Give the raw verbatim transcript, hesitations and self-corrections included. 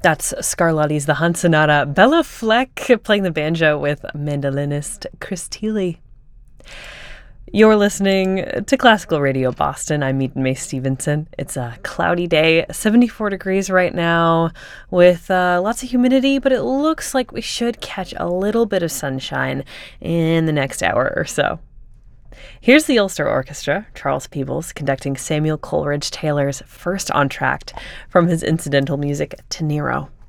That's Scarlatti's The Hunt Sonata. Bella Fleck playing the banjo with mandolinist Chris Thile. You're listening to Classical Radio Boston. I'm Eden Mae Stevenson. It's a cloudy day, seventy-four degrees right now, with uh, lots of humidity, but it looks like we should catch a little bit of sunshine in the next hour or so. Here's the Ulster Orchestra, Charles Peebles, conducting Samuel Coleridge Taylor's first entr'acte from his incidental music, To Nero.